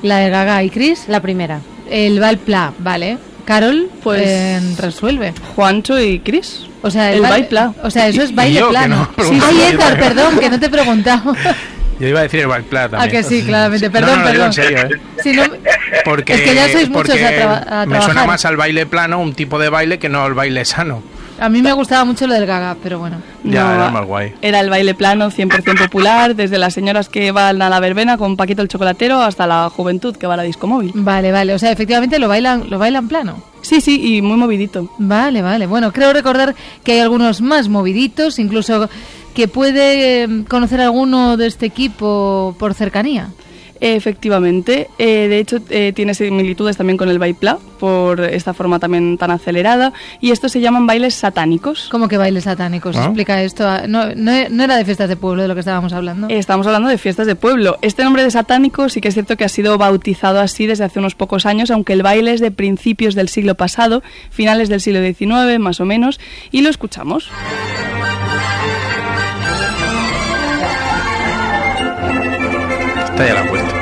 La de Gaga y Chris. La primera. El Valpla, vale. Carol, pues resuelve. Juancho y Chris. O sea, el Valpla. O sea, eso es baile plano. No, sí, ay, Edgar, perdón, que no te he preguntado. Yo iba a decir el Valpla también. Ah, que sí, claramente. Perdón, no, perdón. En serio, ¿eh? Sí, no, porque, es que ya sois muchos a trabajar. Me suena más al baile plano, un tipo de baile, que no al baile sano. A mí me gustaba mucho lo del Gaga, pero bueno. Ya, No, era más guay. Era el baile plano, 100% popular, desde las señoras que van a la verbena con Paquito el chocolatero hasta la juventud que va a la disco móvil. Vale, o sea, efectivamente lo bailan plano. Sí, y muy movidito. Vale. Bueno, creo recordar que hay algunos más moviditos, incluso que puede conocer alguno de este equipo por cercanía. Efectivamente, de hecho tiene similitudes también con el Valpla por esta forma también tan acelerada, y estos se llaman bailes satánicos. ¿Cómo que bailes satánicos? ¿Ah? Explica esto. No era de fiestas de pueblo de lo que estábamos hablando. Estamos hablando de fiestas de pueblo. Este nombre de satánico sí que es cierto que ha sido bautizado así desde hace unos pocos años, aunque el baile es de principios del siglo pasado, finales del siglo XIX más o menos, y lo escuchamos. Esta ya la ha puesto.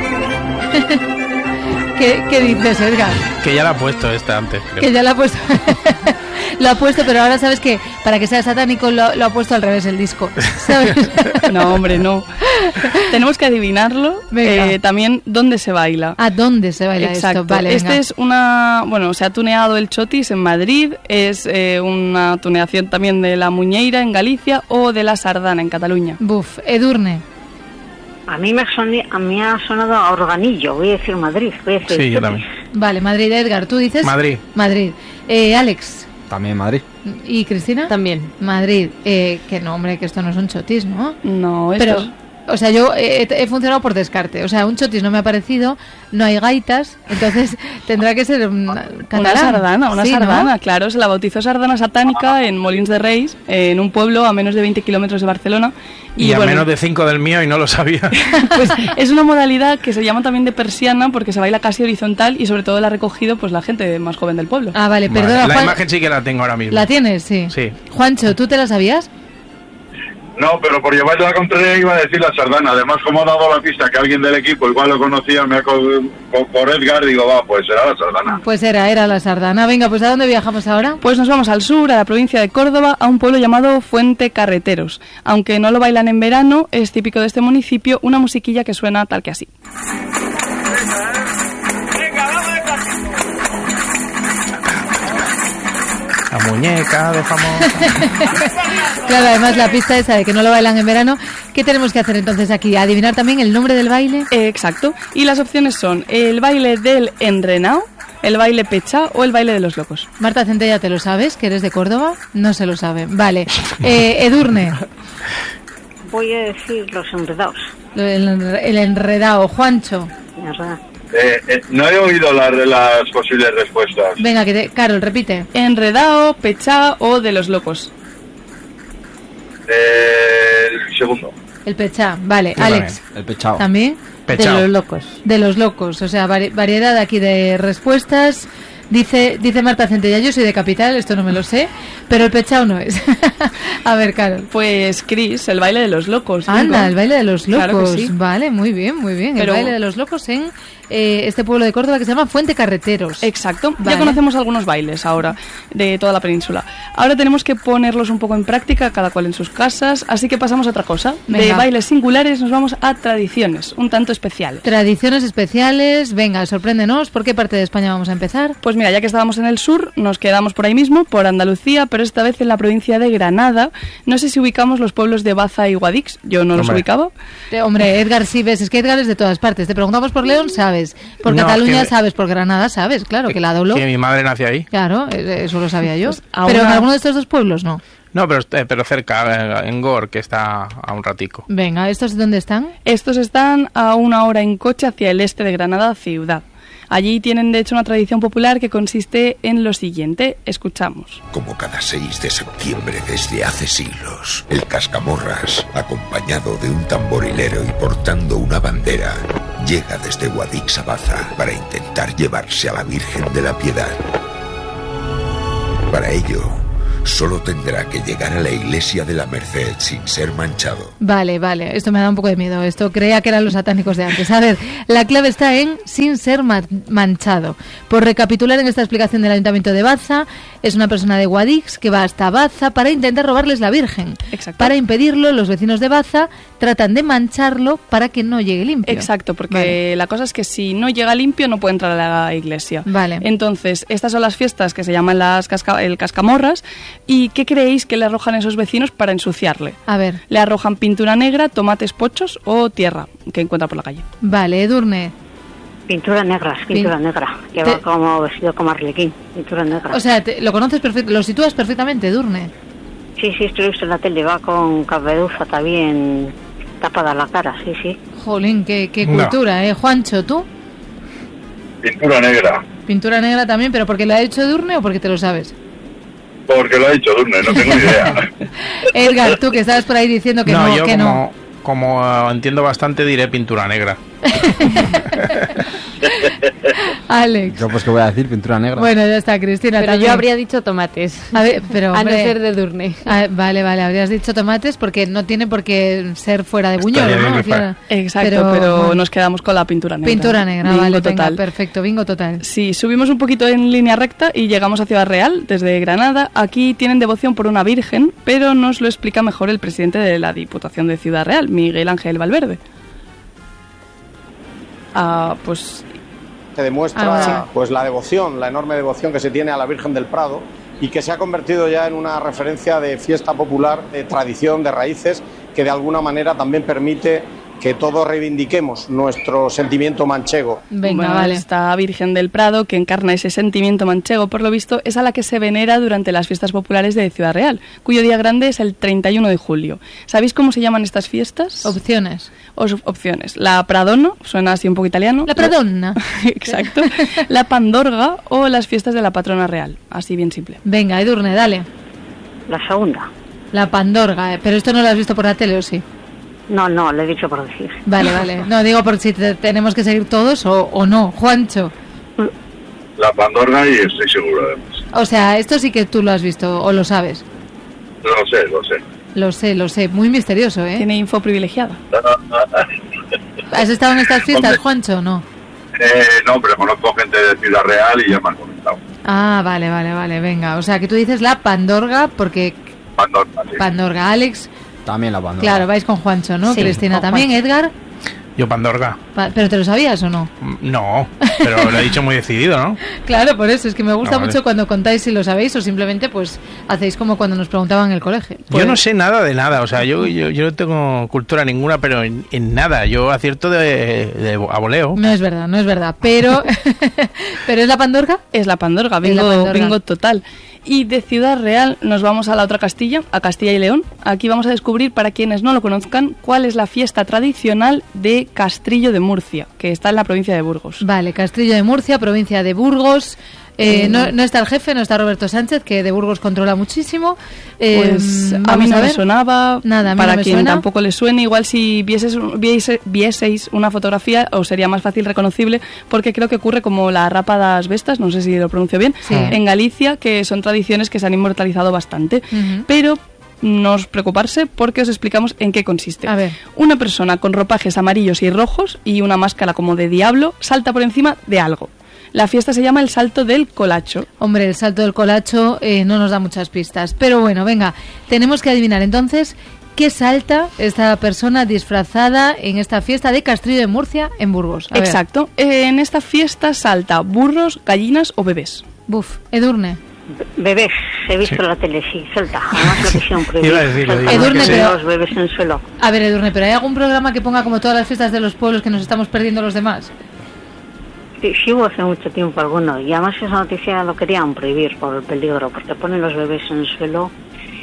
¿Qué dices, Edgar? Que ya la ha puesto esta antes, creo. Que ya lo ha puesto. Lo ha puesto, pero ahora sabes que para que sea satánico lo ha puesto al revés el disco, ¿sabes? No, hombre, no. Tenemos que adivinarlo. También dónde se baila. ¿A dónde se baila Exacto. esto? Vale, este es se ha tuneado el chotis en Madrid, es una tuneación también de la muñeira en Galicia o de la sardana en Cataluña. Buf, Edurne. A mí me ha sonado a organillo, voy a decir Madrid, Sí, yo también. Vale, Madrid. Edgar, ¿tú dices? Madrid. Alex. También Madrid. ¿Y Cristina? También. Madrid. Que no, hombre, que esto no es un chotis, ¿no? No, esto Pero, o sea, yo he funcionado por descarte. O sea, un chotis no me ha parecido, no hay gaitas, entonces tendrá que ser catalán. Una Sí, sardana, ¿no? claro. Se la bautizó sardana satánica en Molins de Reis, en un pueblo a menos de 20 kilómetros de Barcelona. Y a menos de 5 del mío y no lo sabía. Pues es una modalidad que se llama también de persiana porque se baila casi horizontal y sobre todo la ha recogido pues la gente más joven del pueblo. Ah, vale, perdona, Vale, la Juan. imagen sí que la tengo ahora mismo. ¿La tienes? Sí. Sí. Juancho, ¿tú te la sabías? No, pero por llevarle la contraria iba a decir la sardana. Además, como ha dado la pista que alguien del equipo igual lo conocía, por Edgar, digo, pues será la sardana. Pues era la sardana. Venga, pues ¿a dónde viajamos ahora? Pues nos vamos al sur, a la provincia de Córdoba, a un pueblo llamado Fuente Carreteros. Aunque no lo bailan en verano, es típico de este municipio una musiquilla que suena tal que así. La muñeca de jamón. Claro, además la pista esa de que no lo bailan en verano. ¿Qué tenemos que hacer entonces aquí? ¿Adivinar también el nombre del baile? Exacto. Y las opciones son el baile del enrenao, el baile pechá o el baile de los locos. Marta Centella, ¿te lo sabes? ¿Que eres de Córdoba? No se lo sabe. Vale. Edurne. Voy a decir los enredados. El enredado. Juancho. No he oído las posibles respuestas. Venga, Carol, repite. Enredao, pechá o de los locos. El segundo. El pechá, vale. Yo Alex. también. El pechao. ¿También? Pechao. De los locos. De los locos, o sea, variedad aquí de respuestas. Dice Marta Centella, yo soy de Capital, esto no me lo sé, pero el pechao no es. A ver, Carol. Pues Chris, el baile de los locos. Anda, Bingo. el baile de los locos. Claro que sí. Vale, muy bien, muy bien. Pero- El baile de los locos en este pueblo de Córdoba que se llama Fuente Carreteros. Exacto. Vale. Ya conocemos algunos bailes ahora de toda la península. Ahora tenemos que ponerlos un poco en práctica, cada cual en sus casas, así que pasamos a otra cosa. De Venga. bailes singulares nos vamos a tradiciones, un tanto especiales. Tradiciones especiales, venga, sorpréndenos. ¿Por qué parte de España vamos a empezar? Pues mira, ya que estábamos en el sur, nos quedamos por ahí mismo, por Andalucía, pero esta vez en la provincia de Granada. No sé si ubicamos los pueblos de Baza y Guadix, yo no los Hombre. ubicaba. Hombre, Edgar, sí ves, es que Edgar es de todas partes. Te preguntamos por León, sabes. Por No, Cataluña, que- sabes. Por Granada, sabes. Claro, que la dobló. Que mi madre nació ahí. Claro, eso lo sabía yo. Pues a Pero en una- alguno de estos dos pueblos, no. No, pero cerca, en Gor, que está a un ratico. Venga, ¿estos dónde están? Estos están a 1 hora en coche hacia el este de Granada ciudad. Allí tienen de hecho una tradición popular que consiste en lo siguiente, escuchamos. Como cada 6 de septiembre desde hace siglos, el Cascamorras, acompañado de un tamborilero y portando una bandera, llega desde Guadix a Baza para intentar llevarse a la Virgen de la Piedad. Para ello, solo tendrá que llegar a la iglesia de la Merced sin ser manchado. Vale, esto me da un poco de miedo. Esto creía que eran los satánicos de antes. A ver, la clave está en sin ser manchado. Por recapitular en esta explicación del Ayuntamiento de Baza, es una persona de Guadix que va hasta Baza para intentar robarles la Virgen. Exacto. Para impedirlo, los vecinos de Baza tratan de mancharlo para que no llegue limpio. Exacto, porque la cosa es que si no llega limpio no puede entrar a la iglesia. Vale. Entonces, estas son las fiestas que se llaman el cascamorras. ¿Y qué creéis que le arrojan esos vecinos para ensuciarle? A ver. Le arrojan pintura negra, tomates pochos o tierra que encuentra por la calle. Vale, Edurne. Pintura negra, que va como vestido como arlequín, pintura negra. O sea, lo conoces lo sitúas perfectamente, Edurne. Sí, estoy visto en la tele, va con caberuza también tapada la cara, sí. Jolín, qué cultura, ¿eh? Juancho, ¿tú? Pintura negra. Pintura negra también, pero ¿porque lo ha hecho Edurne o porque te lo sabes? Porque lo ha dicho Durne, no tengo idea. Edgar, tú que estabas por ahí diciendo que no, yo que no. Como entiendo bastante, diré pintura negra. Alex. Yo pues que voy a decir pintura negra. Bueno, ya está, Cristina. Pero también. yo habría dicho tomates. A ver, pero a no hombre, ser de Durne. Vale, habrías dicho tomates porque no tiene por qué ser fuera de Buñol, ¿no? Exacto, pero bueno, nos quedamos con la pintura negra. Pintura negra, bingo vale, total. venga, perfecto, bingo total. Sí, subimos un poquito en línea recta y llegamos a Ciudad Real, desde Granada. Aquí tienen devoción por una virgen, pero nos lo explica mejor el presidente de la Diputación de Ciudad Real, Miguel Ángel Valverde. Pues que demuestra pues la devoción, la enorme devoción que se tiene a la Virgen del Prado y que se ha convertido ya en una referencia de fiesta popular, de tradición, de raíces, que de alguna manera también permite que todos reivindiquemos nuestro sentimiento manchego. Venga, vale. Esta Virgen del Prado, que encarna ese sentimiento manchego, por lo visto, es a la que se venera durante las fiestas populares de Ciudad Real, cuyo día grande es el 31 de julio. ¿Sabéis cómo se llaman estas fiestas? Opciones. Opciones. La Pradona, suena así un poco italiano. La Pradonna. Exacto. La Pandorga o las fiestas de la patrona real, así bien simple. Venga, Edurne, dale. La segunda. La Pandorga, pero esto no lo has visto por la tele, ¿o sí? No, le he dicho por decir. Vale. No, digo por si tenemos que seguir todos o no. Juancho. La Pandorga y estoy seguro además. O sea, esto sí que tú lo has visto o lo sabes. Lo sé. Lo sé. Muy misterioso, ¿eh? Tiene info privilegiada. ¿Has estado en estas fiestas, Juancho, o no? No, pero conozco gente de Ciudad Real y ya me han comentado. Ah, vale. Venga, o sea, que tú dices la Pandorga porque... Pandorga, sí. Pandorga, Alex... También la Pandorga. Claro, vais con Juancho, ¿no? Sí, Cristina con también, Juancho. Edgar. Yo Pandorga. ¿Pero te lo sabías o no? No, pero lo he dicho muy decidido, ¿no? Claro, por eso, es que me gusta vale. mucho cuando contáis si lo sabéis o simplemente pues hacéis como cuando nos preguntaban en el colegio. Yo no sé nada de nada, o sea, yo no tengo cultura ninguna, pero en nada, yo acierto de a voleo. No es verdad, pero ¿pero es la Pandorga? Es la Pandorga, bingo total. Y de Ciudad Real nos vamos a la otra Castilla, a Castilla y León. Aquí vamos a descubrir, para quienes no lo conozcan, cuál es la fiesta tradicional de Castrillo de Murcia, que está en la provincia de Burgos. Vale, Castrillo de Murcia, provincia de Burgos. No está el jefe, no está Roberto Sánchez, que de Burgos controla muchísimo. Pues a mí no me sonaba, nada, para no quien suena. tampoco le suene, igual si vieseis una fotografía os sería más fácil reconocible, porque creo que ocurre como la Rapa das Vestas, no sé si lo pronuncio bien, Sí. en Galicia, que son tradiciones que se han inmortalizado bastante, pero no os preocuparse porque os explicamos en qué consiste. A ver. Una persona con ropajes amarillos y rojos y una máscara como de diablo salta por encima de algo. La fiesta se llama el Salto del Colacho. Hombre, el salto del colacho no nos da muchas pistas. Pero bueno, venga, tenemos que adivinar entonces qué salta esta persona disfrazada en esta fiesta de Castrillo de Murcia en Burgos. A ver. Exacto. En esta fiesta salta burros, gallinas o bebés. Buf, Edurne. Bebés, he visto en la tele, sí, salta. Además, lo que siempre Iba a decirlo, salta Edurne, más que pero- los bebés en el suelo. A ver, Edurne, ¿pero hay algún programa que ponga como todas las fiestas de los pueblos que nos estamos perdiendo los demás? Sí, hubo hace mucho tiempo alguno. Y además esa noticia lo querían prohibir por el peligro, porque ponen los bebés en el suelo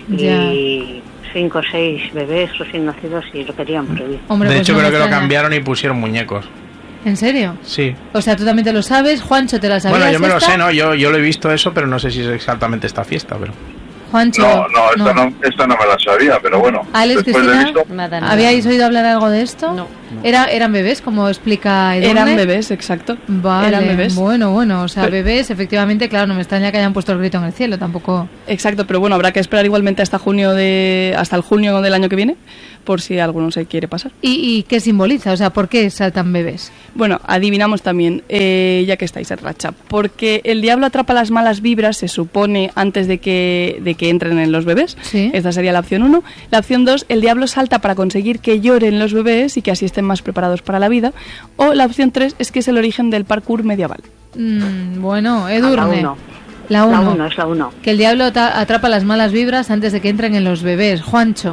y 5 o 6 bebés recién nacidos y lo querían prohibir. Hombre, De pues hecho, no creo me que lo extraña. cambiaron y pusieron muñecos. ¿En serio? Sí. O sea, tú también te lo sabes, Juancho, ¿te la sabías? Bueno, yo me lo esta? sé, ¿no? Yo lo he visto eso, pero no sé si es exactamente esta fiesta, pero... Juancho. Esta no me la sabía, pero bueno. Alex, después de Cristina, visto, Nada. ¿habíais oído hablar algo de esto? No. ¿Eran bebés, como explica Edurne? Eran bebés, exacto. Vale, eran bebés. Bueno, o sea, bebés, efectivamente, claro, no me extraña que hayan puesto el grito en el cielo, tampoco... Exacto, pero bueno, habrá que esperar igualmente hasta el junio del año que viene, por si alguno se quiere pasar. ¿Y qué simboliza? O sea, ¿por qué saltan bebés? Bueno, adivinamos también, ya que estáis en racha, porque el diablo atrapa las malas vibras, se supone, antes de que entren en los bebés. ¿Sí? Esta sería la opción 1. La opción 2, el diablo salta para conseguir que lloren los bebés y que así estén más preparados para la vida. O la opción 3 es que es el origen del parkour medieval. Bueno, Edurne. La 1 es la 1. Que el diablo atrapa las malas vibras antes de que entren en los bebés. Juancho.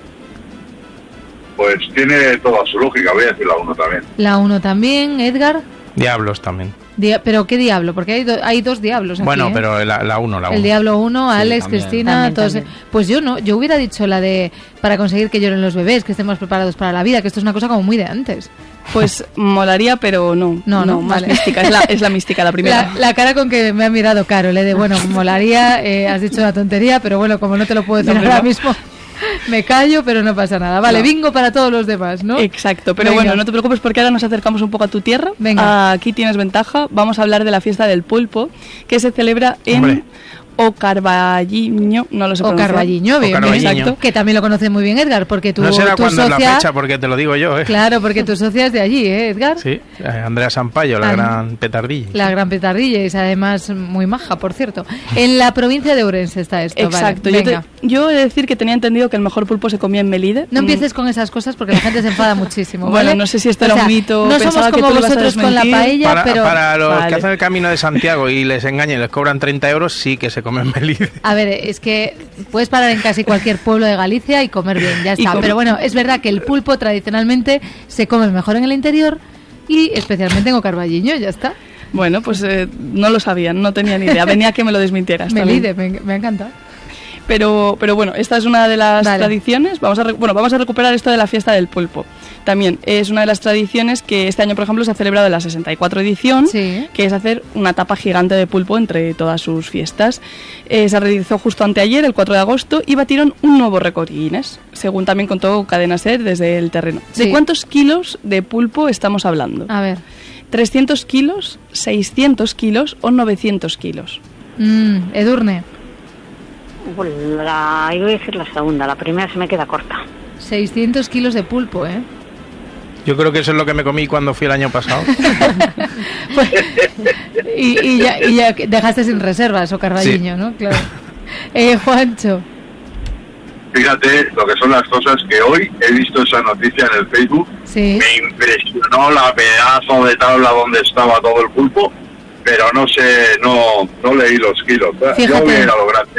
Pues tiene toda su lógica, voy a decir la 1 también. La 1 también, Edgar. Diablos también. ¿Pero qué diablo? Porque hay dos diablos aquí. Bueno, pero la 1. El diablo 1, Alex, también. Cristina, todos. También. Pues yo no, yo hubiera dicho la de para conseguir que lloren los bebés, que estén más preparados para la vida, que esto es una cosa como muy de antes. Pues molaría, pero no, más vale. mística, es la mística, la primera. La cara con que me ha mirado Caro, le de bueno, molaría, has dicho una tontería, pero bueno, como no te lo puedo decir ahora mismo, me callo, pero no pasa nada. Vale, bingo para todos los demás, ¿no? Exacto, pero Venga. bueno, no te preocupes porque ahora nos acercamos un poco a tu tierra. Venga. Aquí tienes ventaja. Vamos a hablar de la fiesta del pulpo, que se celebra en Ocarvalliño, no lo sé pronunciar. Ocarvalliño, bien, Ocarvalliño. exacto. Que también lo conoce muy bien Edgar, porque No será tu cuando socia... es la fecha, porque te lo digo yo, ¿eh? Claro, porque tu socia es de allí, Edgar. Sí, Andrea Sampaio, la gran petardilla. La gran petardilla, y es además muy maja, por cierto. En la provincia de Ourense está esto. Exacto, Vale, venga. yo he de decir que tenía entendido que el mejor pulpo se comía en Melide. No empieces con esas cosas porque la gente se enfada muchísimo. Bueno, ¿vale? no sé si esto era un mito. No pensaba somos que como tú lo ibas a vosotros con la desmentir. paella, pero... Para los Vale. que hacen el camino de Santiago y les engañan y les cobran 30 euros, sí que se comen Melide. A ver, es que puedes parar en casi cualquier pueblo de Galicia y comer bien, ya está. Pero bueno, es verdad que el pulpo tradicionalmente se come mejor en el interior y especialmente en Ocarvalliño, ya está. Bueno, pues no lo sabían, no tenía ni idea. Venía que me lo desmintieras. Melide, me ha encantado. Pero bueno, esta es una de las tradiciones. Vamos a recuperar esto de la fiesta del pulpo. También es una de las tradiciones que este año, por ejemplo, se ha celebrado en la 64 edición, que es hacer una tapa gigante de pulpo entre todas sus fiestas. Se realizó justo anteayer, el 4 de agosto, y batieron un nuevo récord Guinness, según también contó Cadena SER desde el terreno. ¿De cuántos kilos de pulpo estamos hablando? A ver. ¿300 kilos, 600 kilos o 900 kilos? Edurne. Pues yo voy a decir la segunda, la primera se me queda corta. 600 kilos de pulpo, ¿eh? Yo creo que eso es lo que me comí cuando fui el año pasado. Pues, y ya dejaste sin reservas, Ocarvalliño, ¿no? Claro. Juancho. Fíjate lo que son las cosas que hoy he visto esa noticia en el Facebook. Sí. Me impresionó la pedazo de tabla donde estaba todo el pulpo, pero no sé, no leí los kilos. Fíjate. Yo voy a ir a lo grande.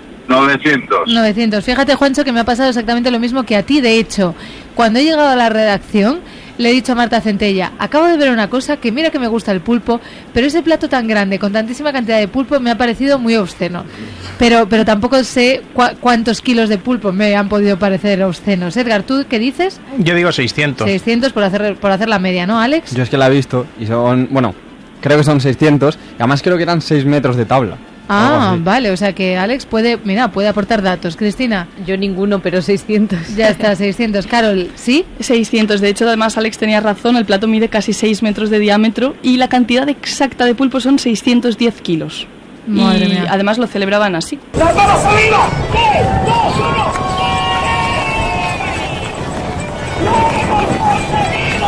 900. Fíjate, Juancho, que me ha pasado exactamente lo mismo que a ti. De hecho, cuando he llegado a la redacción, le he dicho a Marta Centella, acabo de ver una cosa que mira que me gusta el pulpo, pero ese plato tan grande, con tantísima cantidad de pulpo, me ha parecido muy obsceno. Pero tampoco sé cuántos kilos de pulpo me han podido parecer obscenos. Edgar, ¿tú qué dices? Yo digo 600. 600 por hacer la media, ¿no, Alex? Yo es que la he visto y son, bueno, creo que son 600, y además creo que eran 6 metros de tabla. Ah, vale, o sea que Alex puede aportar datos. Cristina. Yo ninguno, pero 600. Ya está, 600. Carol, ¿sí? 600. De hecho, además, Alex tenía razón, el plato mide casi 6 metros de diámetro y la cantidad exacta de pulpo son 610 kilos. Madre mía. Además lo celebraban así. ¡Las manos arriba! ¡3, 2, 1! ¡Lo hemos conseguido!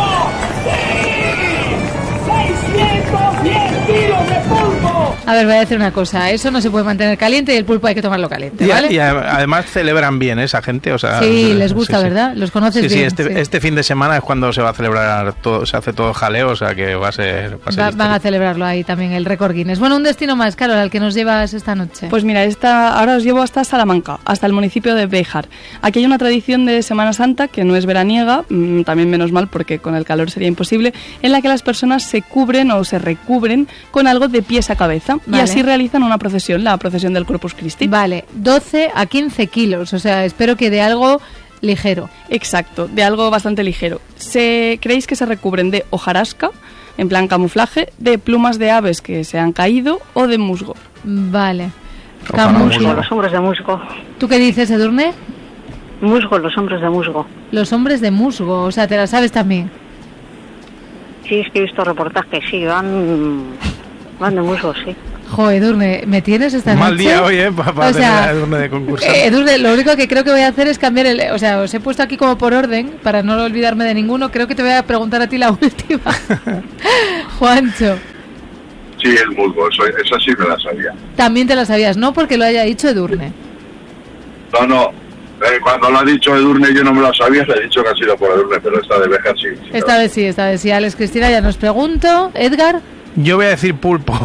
¡Sí! ¡610 kilos de pulpo! A ver, voy a decir una cosa. Eso no se puede mantener caliente y el pulpo hay que tomarlo caliente, ¿vale? Y además celebran bien esa gente, o sea... Sí, les gusta, sí, ¿verdad? Los conoces bien. Sí, este fin de semana es cuando se va a celebrar todo, se hace todo el jaleo, o sea que va a ser van a celebrarlo ahí también, el récord Guinness. Bueno, un destino más, Carol, al que nos llevas esta noche. Pues mira, ahora os llevo hasta Salamanca, hasta el municipio de Béjar. Aquí hay una tradición de Semana Santa que no es veraniega, también menos mal porque con el calor sería imposible, en la que las personas se cubren o se recubren con algo de pies a cabeza. Vale. Y así realizan una procesión, la procesión del Corpus Christi. Vale, 12 a 15 kilos, o sea, espero que de algo ligero. Exacto, de algo bastante ligero. ¿Creéis que se recubren de hojarasca, en plan camuflaje, de plumas de aves que se han caído o de musgo? Vale. Musgo, los hombros de musgo. ¿Tú qué dices, Edurne? Musgo, los hombros de musgo. Los hombres de musgo, o sea, te la sabes también. Sí, es que he visto reportajes, sí, van de musgo, sí. Jo, Edurne, ¿me tienes esta Mal noche? día hoy, para tener a Edurne de concursante. Edurne, lo único que creo que voy a hacer es cambiar o sea, os he puesto aquí como por orden, para no olvidarme de ninguno. Creo que te voy a preguntar a ti la última. Juancho. Sí, el musgo, esa sí me la sabía. También te la sabías, no porque lo haya dicho Edurne. No, cuando lo ha dicho Edurne yo no me la sabía, le he dicho que ha sido por Edurne, pero esta de Béjar sí. Esta vez sí. Alex, Cristina, ya nos pregunto. Edgar. Yo voy a decir pulpo.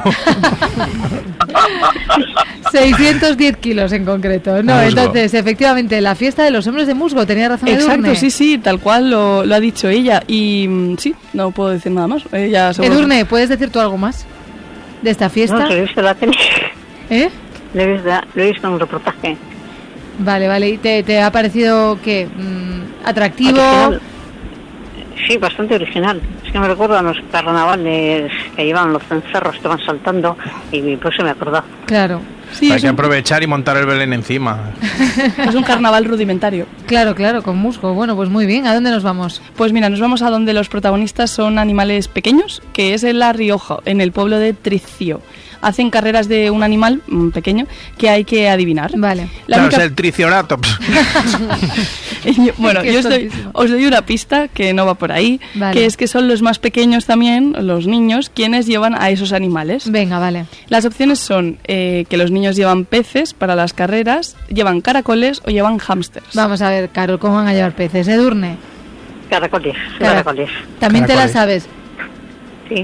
610 kilos en concreto. No, musgo. Entonces, efectivamente, la fiesta de los hombres de musgo, tenía razón Edurne. Exacto, sí, tal cual lo ha dicho ella. Y sí, no puedo decir nada más. Edurne, ¿puedes decir tú algo más de esta fiesta? No, he visto la tele. ¿Eh? Lo he visto en un reportaje. Vale. ¿Y te ha parecido qué? ¿Atractivo? Original. Sí, bastante original. Es que me recuerdo a los carnavales que llevan los cencerros que van saltando y pues se me acordó. Claro. Sí, hay que aprovechar y montar el Belén encima. Es un carnaval rudimentario. Claro, con musgo. Bueno, pues muy bien. ¿A dónde nos vamos? Pues mira, nos vamos a donde los protagonistas son animales pequeños, que es en La Rioja, en el pueblo de Tricio. Hacen carreras de un animal pequeño que hay que adivinar. Vale. Es el Triceratops. Bueno, os doy una pista que no va por ahí, vale. Que es que son los más pequeños también, los niños, quienes llevan a esos animales. Venga, vale. Las opciones son que los niños llevan peces para las carreras, llevan caracoles o llevan hámsters. Vamos a ver, Carol, ¿cómo van a llevar peces? Edurne. Caracoles. ¿También te la sabes? Sí.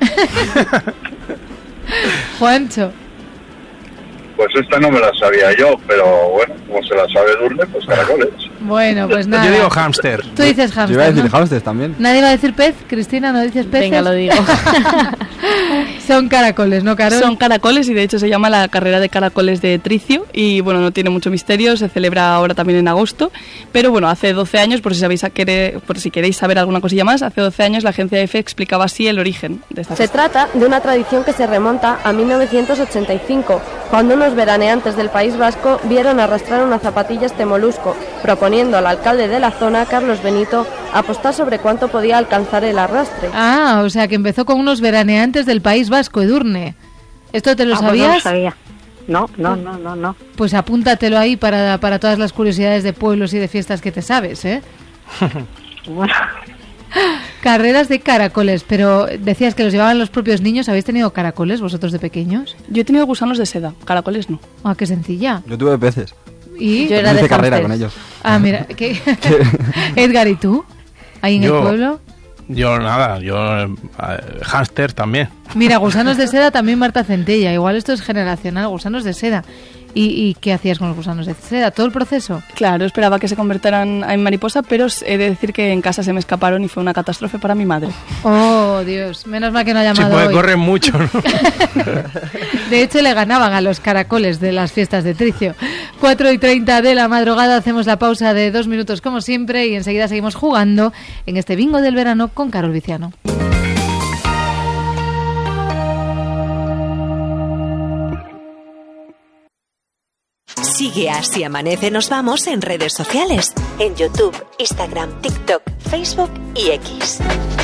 Juancho. Pues esta no me la sabía yo, pero bueno, como se la sabe Edurne, pues caracoles. Bueno, pues nada. Yo digo hámster. Tú dices hámster. Yo iba a decir hámster también. ¿Nadie va a decir pez? Cristina, ¿no dices peces? Venga, lo digo. Son caracoles, ¿no, Carol? Son caracoles y de hecho se llama la carrera de caracoles de Tricio y bueno, no tiene mucho misterio, se celebra ahora también en agosto, pero bueno, hace 12 años, por si queréis saber alguna cosilla más, hace 12 años la agencia EFE explicaba así el origen de esta fiesta. Se trata de una tradición que se remonta a 1985, cuando unos veraneantes del País Vasco vieron arrastrar una zapatilla este molusco, proponiendo al alcalde de la zona, Carlos Benito, apostar sobre cuánto podía alcanzar el arrastre. Ah, o sea que empezó con unos veraneantes del País Vasco, Edurne. ¿Esto te lo sabías? Pues no lo sabía. No. Pues apúntatelo ahí para todas las curiosidades de pueblos y de fiestas que te sabes, ¿eh? Bueno. Carreras de caracoles, pero decías que los llevaban los propios niños. ¿Habéis tenido caracoles vosotros de pequeños? Yo he tenido gusanos de seda, caracoles no. Ah, qué sencilla. Yo tuve peces. ¿Y? Yo era de carrera con ellos. Ah, mira, ¿qué? Edgar, ¿y tú? ¿Ahí en el pueblo? Yo nada, hámster también. Mira, gusanos de seda también Marta Centella. Igual esto es generacional, gusanos de seda. ¿Y qué hacías con los gusanos de seda? ¿Todo el proceso? Claro, esperaba que se convirtieran en mariposa, pero he de decir que en casa se me escaparon y fue una catástrofe para mi madre. Oh, Dios, menos mal que no ha llamado hoy. Corren mucho, ¿no? De hecho, le ganaban a los caracoles de las fiestas de Tricio. 4:30 de la madrugada, hacemos la pausa de 2 minutos como siempre y enseguida seguimos jugando en este bingo del verano con Carol Viciano. Sigue a Si Amanece Nos Vamos en redes sociales, en YouTube, Instagram, TikTok, Facebook y X.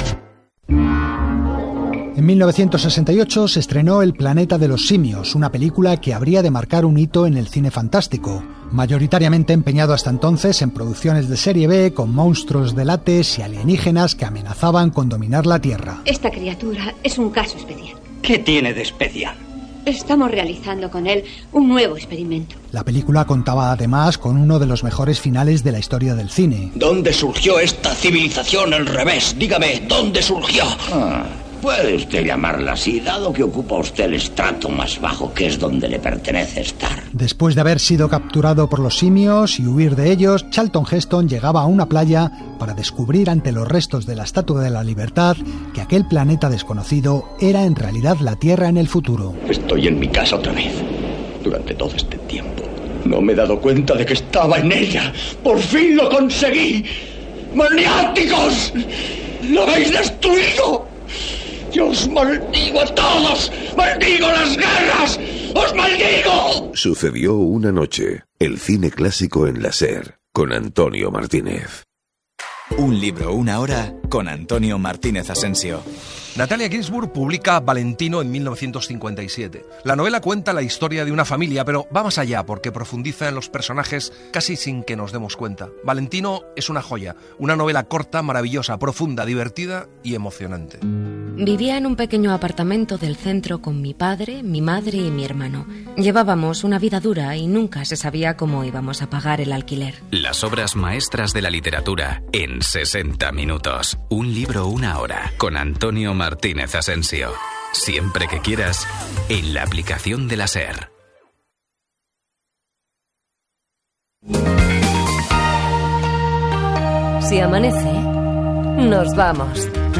En 1968 se estrenó El planeta de los simios, una película que habría de marcar un hito en el cine fantástico, mayoritariamente empeñado hasta entonces en producciones de serie B con monstruos de látex y alienígenas que amenazaban con dominar la Tierra. Esta criatura es un caso especial. ¿Qué tiene de especial? Estamos realizando con él un nuevo experimento. La película contaba además con uno de los mejores finales de la historia del cine. ¿Dónde surgió esta civilización al revés? Dígame, ¿dónde surgió? Puede usted llamarla así, dado que ocupa usted el estrato más bajo, que es donde le pertenece estar. Después de haber sido capturado por los simios y huir de ellos, Charlton Heston llegaba a una playa para descubrir ante los restos de la Estatua de la Libertad que aquel planeta desconocido era en realidad la Tierra en el futuro. Estoy en mi casa otra vez. Durante todo este tiempo no me he dado cuenta de que estaba en ella. ¡Por fin lo conseguí! ¡Maniáticos! ¡Lo habéis destruido! ¡Yo os maldigo a todos! ¡Maldigo las guerras! ¡Os maldigo! Sucedió una noche. El cine clásico en la SER, con Antonio Martínez. Un libro, una hora, con Antonio Martínez Asensio. Natalia Ginzburg publica Valentino en 1957. La novela cuenta la historia de una familia, pero va más allá porque profundiza en los personajes casi sin que nos demos cuenta. Valentino es una joya, una novela corta, maravillosa, profunda, divertida y emocionante. Vivía en un pequeño apartamento del centro con mi padre, mi madre y mi hermano. Llevábamos una vida dura y nunca se sabía cómo íbamos a pagar el alquiler. Las obras maestras de la literatura en 60 minutos. Un libro, una hora, con Antonio Martínez Asensio. Siempre que quieras, en la aplicación de la SER. Si amanece, nos vamos.